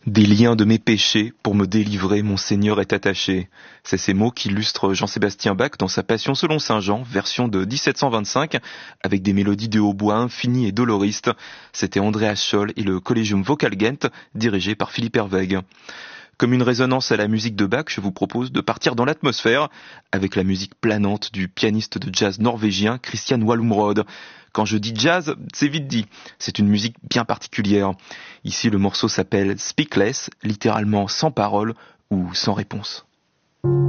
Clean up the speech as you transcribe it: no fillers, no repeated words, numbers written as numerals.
Des liens de mes péchés, pour me délivrer, mon Seigneur est attaché. C'est ces mots qu'illustrent Jean-Sébastien Bach dans sa Passion selon saint Jean, version de 1725, avec des mélodies de hautbois infinies et doloristes. C'était Andreas Scholl et le Collegium Vokalgent, dirigé par Philippe Herweg. Comme une résonance à la musique de Bach, je vous propose de partir dans l'atmosphère avec la musique planante du pianiste de jazz norvégien Christian Wallumrød. Quand je dis jazz, c'est vite dit. C'est une musique bien particulière. Ici, le morceau s'appelle Speakless, littéralement sans parole ou sans réponse.